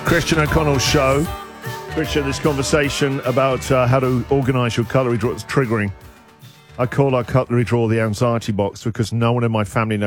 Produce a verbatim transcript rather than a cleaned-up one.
Christian O'Connell's show. Christian, this conversation about uh, how to organise your cutlery drawer is triggering. I call our cutlery drawer the anxiety box because no one in my family knows